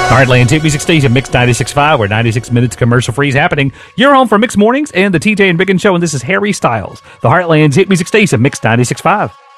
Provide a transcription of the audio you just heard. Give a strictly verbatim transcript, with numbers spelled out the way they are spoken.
Heartland's Hit Music Station, Mix ninety-six point five, where ninety-six minutes commercial free is happening. You're home for Mix Mornings and the T J and Biggin Show, and this is Harry Styles. The Heartland's Hit Music Station, Mix ninety-six point five.